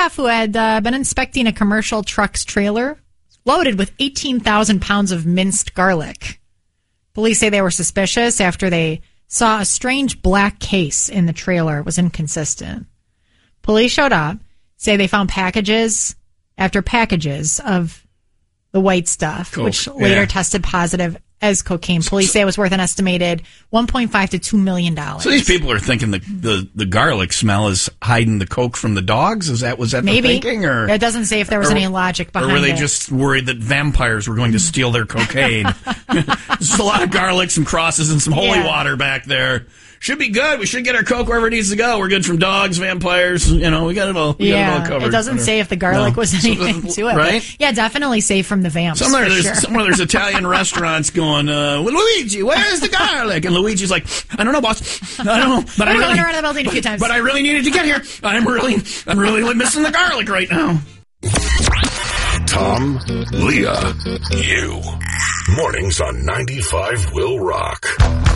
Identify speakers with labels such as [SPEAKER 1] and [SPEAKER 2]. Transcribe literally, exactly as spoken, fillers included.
[SPEAKER 1] staff who had uh, been inspecting a commercial truck's trailer loaded with eighteen thousand pounds of minced garlic. Police say they were suspicious after they saw a strange black case in the trailer. It was inconsistent. Police showed up, say they found packages after packages of the white stuff, Coke, which later
[SPEAKER 2] yeah.
[SPEAKER 1] tested positive as cocaine. Police say it was worth an estimated one point five to two million dollars.
[SPEAKER 2] So these people are thinking the, the, the garlic smell is hiding the coke from the dogs? Is that was that
[SPEAKER 1] Maybe.
[SPEAKER 2] the thinking? Or
[SPEAKER 1] it doesn't say if there was
[SPEAKER 2] or,
[SPEAKER 1] any logic behind it.
[SPEAKER 2] Or were they it. just worried that vampires were going to steal their cocaine? There's a lot of garlic, some crosses, and some holy
[SPEAKER 1] yeah.
[SPEAKER 2] water back there. Should be good. We should get our coke wherever it needs to go. We're good from dogs, vampires. You know, we got it all. We
[SPEAKER 1] yeah,
[SPEAKER 2] got it all covered.
[SPEAKER 1] It doesn't say if the garlic no. was anything to it.
[SPEAKER 2] Right?
[SPEAKER 1] But yeah, definitely safe from the vamps.
[SPEAKER 2] Somewhere there's,
[SPEAKER 1] sure.
[SPEAKER 2] somewhere there's Italian restaurants going, uh, well, Luigi, where's the garlic? And Luigi's like, I don't know, boss. I don't know. But I
[SPEAKER 1] We're
[SPEAKER 2] really,
[SPEAKER 1] going around the building a few times.
[SPEAKER 2] But I really needed to get here. I'm really, I'm really missing the garlic right now.
[SPEAKER 3] Tom, Leah, you. Mornings on ninety-five will rock.